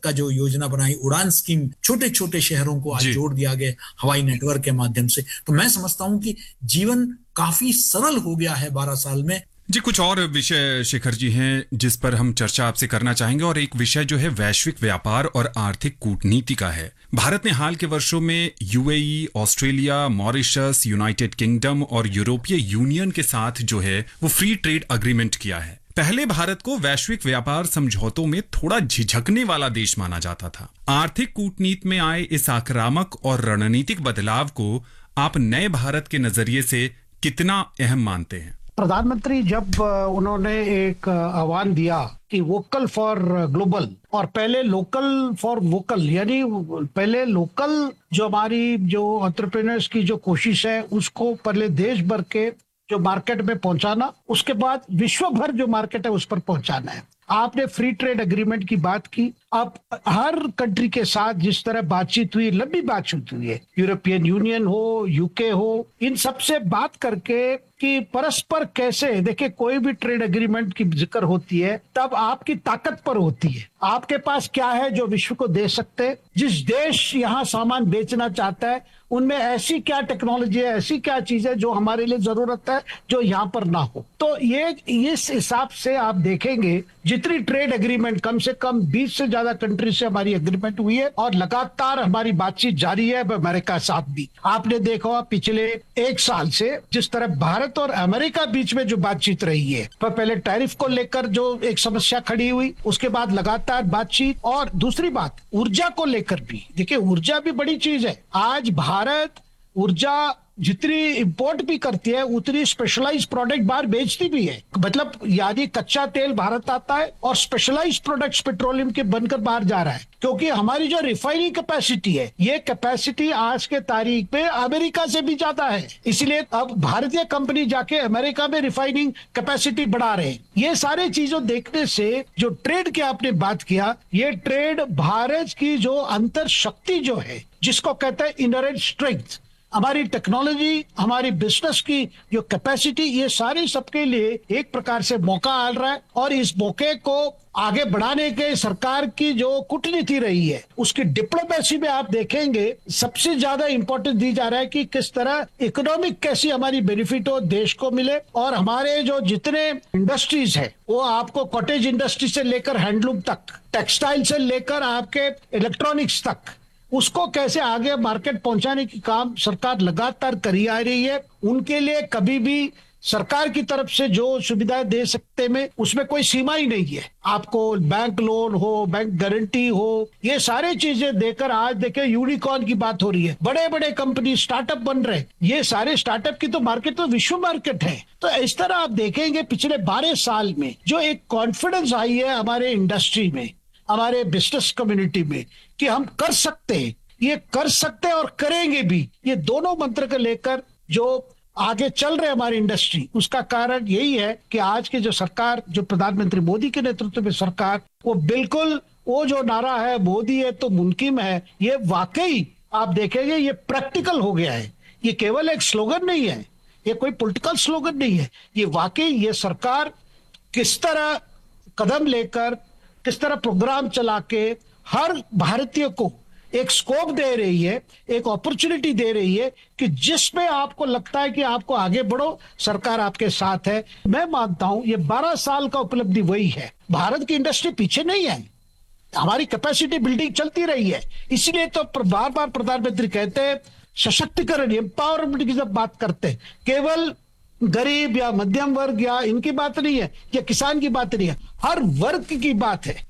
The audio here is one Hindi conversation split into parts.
का जो योजना बनाई, उड़ान स्कीम, छोटे छोटे शहरों को आज जोड़ दिया गया हवाई नेटवर्क के माध्यम से। तो मैं समझता हूं कि जीवन काफी सरल हो गया है 12 साल में। जी, कुछ और विषय शेखर जी हैं जिस पर हम चर्चा आपसे करना चाहेंगे, और एक विषय जो है वैश्विक व्यापार और आर्थिक कूटनीति का है। भारत ने हाल के वर्षों में UAE, Australia, Mauritius, United kingdom और यूरोपीय यूनियन के साथ जो है वो फ्री ट्रेड अग्रीमेंट किया है। पहले भारत को वैश्विक व्यापार समझौतों में थोड़ा झिझकने वाला देश माना जाता था। आर्थिक कूटनीति में आए इस आक्रामक और रणनीतिक बदलाव को आप नए भारत के नजरिए से कितना अहम मानते हैं? प्रधानमंत्री जब उन्होंने एक आह्वान दिया कि वोकल फॉर ग्लोबल और पहले लोकल फॉर वोकल, यानी पहले लोकल जो हमारी जो एंटरप्रेन्योर्स की जो कोशिश है उसको पहले देश भर के जो मार्केट में पहुंचाना, उसके बाद विश्व भर जो मार्केट है उस पर पहुंचाना है। आपने फ्री ट्रेड एग्रीमेंट की बात की। अब हर कंट्री के साथ जिस तरह बातचीत हुई, लंबी बातचीत हुई है, यूरोपियन यूनियन हो, यूके हो, इन सब से बात करके कि परस्पर कैसे, देखिए कोई भी ट्रेड एग्रीमेंट की जिक्र होती है तब आपकी ताकत पर होती है, आपके पास क्या है जो विश्व को दे सकते हैं। जिस देश यहाँ सामान बेचना चाहता है उनमें ऐसी क्या टेक्नोलॉजी है, ऐसी क्या चीज है जो हमारे लिए जरूरत है जो यहाँ पर ना हो। तो ये इस हिसाब से आप देखेंगे जितनी ट्रेड एग्रीमेंट, कम से कम 20 से ज्यादा कंट्री से हमारी एग्रीमेंट हुई है और लगातार हमारी बातचीत जारी है अमेरिका के साथ भी। आपने देखा पिछले 1 साल से जिस तरह भारत और अमेरिका बीच में जो बातचीत रही है, पहले टैरिफ को लेकर जो एक समस्या खड़ी हुई, उसके बाद लगातार बातचीत, और दूसरी बात ऊर्जा को लेकर भी। देखिए ऊर्जा भी बड़ी चीज है। आज भारत ऊर्जा जितनी इंपोर्ट भी करती है उतनी स्पेशलाइज्ड प्रोडक्ट बाहर बेचती भी है। मतलब यानी कच्चा तेल भारत आता है और स्पेशलाइज्ड प्रोडक्ट्स पेट्रोलियम के बनकर बाहर जा रहा है, क्योंकि हमारी जो रिफाइनिंग कैपेसिटी है, ये कैपेसिटी आज के तारीख में अमेरिका से भी ज्यादा है। इसलिए अब भारतीय कंपनी जाके अमेरिका में रिफाइनिंग कैपेसिटी बढ़ा रहे हैं। ये सारे चीजों देखने से जो ट्रेड की आपने बात किया, ये ट्रेड भारत की जो अंतर शक्ति जो है, जिसको कहते हैं इनहेरेंट स्ट्रेंथ, हमारी टेक्नोलॉजी, हमारी बिजनेस की जो कैपेसिटी, ये सारी सबके लिए एक प्रकार से मौका आ रहा है। और इस मौके को आगे बढ़ाने के सरकार की जो कूटनीति रही है, उसकी डिप्लोमेसी में आप देखेंगे सबसे ज्यादा इंपॉर्टेंस दी जा रहा है कि किस तरह इकोनॉमिक कैसी हमारी बेनिफिट हो, देश को मिले। और हमारे जो जितने इंडस्ट्रीज है, वो आपको कॉटेज इंडस्ट्री से लेकर हैंडलूम तक, टेक्सटाइल से लेकर आपके इलेक्ट्रॉनिक्स तक, उसको कैसे आगे मार्केट पहुंचाने की काम सरकार लगातार करी आ रही है। उनके लिए कभी भी सरकार की तरफ से जो सुविधाएं दे सकते में उसमें कोई सीमा ही नहीं है। आपको बैंक लोन हो, बैंक गारंटी हो, ये सारे चीजें देकर आज देखिए यूनिकॉर्न की बात हो रही है, बड़े बड़े कंपनी स्टार्टअप बन रहे हैं। ये सारे स्टार्टअप की तो मार्केट तो विश्व मार्केट है। तो इस तरह आप देखेंगे पिछले 12 साल में जो एक कॉन्फिडेंस आई है हमारे इंडस्ट्री में, हमारे बिजनेस कम्युनिटी में, कि हम कर सकते हैं, ये कर सकते हैं और करेंगे भी। ये दोनों मंत्र को लेकर जो आगे चल रहे हमारी इंडस्ट्री, उसका कारण यही है कि आज की जो सरकार, जो प्रधानमंत्री मोदी के नेतृत्व में सरकार, वो बिल्कुल वो जो नारा है मोदी है तो मुमकिन है, ये वाकई आप देखेंगे ये प्रैक्टिकल हो गया है। ये केवल एक स्लोगन नहीं है, ये कोई पॉलिटिकल स्लोगन नहीं है, ये वाकई ये सरकार किस तरह कदम लेकर, किस तरह प्रोग्राम चला के हर भारतीय को एक स्कोप दे रही है, एक अपॉर्चुनिटी दे रही है कि जिसमें आपको लगता है कि आपको आगे बढ़ो, सरकार आपके साथ है। मैं मानता हूं ये 12 साल का उपलब्धि वही है। भारत की इंडस्ट्री पीछे नहीं है, हमारी कैपेसिटी बिल्डिंग चलती रही है। इसलिए तो बार बार प्रधानमंत्री कहते हैं सशक्तिकरण, एम्पावरमेंट की जब बात करते हैं, केवल गरीब या मध्यम वर्ग या इनकी बात नहीं है, या किसान की बात नहीं है, हर वर्ग की बात है,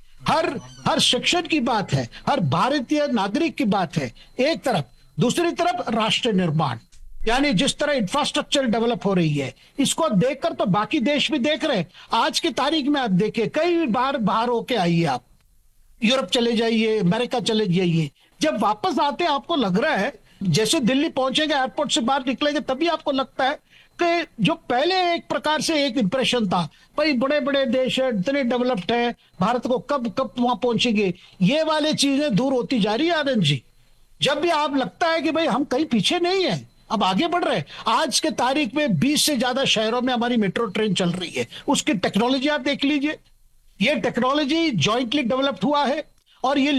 हर शिक्षण की बात है, हर भारतीय नागरिक की बात है एक तरफ। दूसरी तरफ राष्ट्र निर्माण, यानी जिस तरह इंफ्रास्ट्रक्चर डेवलप हो रही है, इसको देखकर तो बाकी देश भी देख रहे हैं। आज की तारीख में आप देखिए, कई बार बाहर होके आइए, आप यूरोप चले जाइए, अमेरिका चले जाइए, जब वापस आते आपको लग रहा है जैसे दिल्ली पहुंचेंगे, एयरपोर्ट से बाहर निकलेंगे, तभी आपको लगता है कि जो पहले एक प्रकार से एक इंप्रेशन था, भाई बड़े बड़े देश है, इतने डेवलप्ड है, भारत को कब वहां पहुंचेंगे, ये वाली चीजें दूर होती जा रही है आनंद जी। जब भी आप लगता है कि भाई हम कहीं पीछे नहीं है, अब आगे बढ़ रहे हैं। आज के तारीख में 20 से ज्यादा शहरों में हमारी मेट्रो ट्रेन चल रही है, उसकी टेक्नोलॉजी आप देख लीजिए, ये टेक्नोलॉजी जॉइंटली डेवलप्ड हुआ है और ये